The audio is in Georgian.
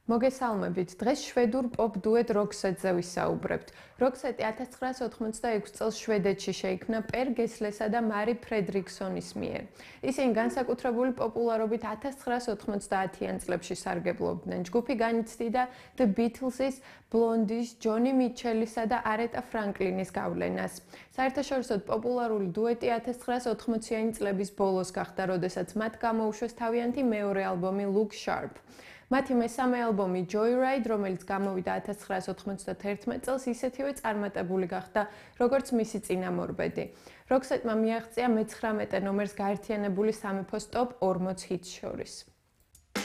მოგესალმებით. დღეს შვედურ პოპ დუეტ Roxette-ზე ვისაუბრებთ. Roxette 1986 წელს შვედეთში შეიქმნა Per Gessle-სა და Mari Fredrikssonis მიერ. ისინი განსაკუთრებული პოპულარობით 1990-იან წლებში სარგებლობდნენ. ჯგუფი განიცდიდა The Beatles-ის, Blondies, Joni Mitchell-ისა და Aretha Franklin-ის გავლენას. საერთაშორისოდ პოპულარული დუეტი 1980-იანი წლების ბოლოს გახდა, როდესაც მათ გამოუშვეს თავიანთი მეორე ალბომი Look Sharp. მათი მესამე ალბომი Joyride, რომელიც გამოვიდა 1991 წელს, ისეთივე წარმატებული გახდა, როგორც მისი წინამორბედი. Roxette-მა მიაღწია მე-19 ნომერს გაერთიანებული სამეფოს ტოპ 40 ჰიტს შორის.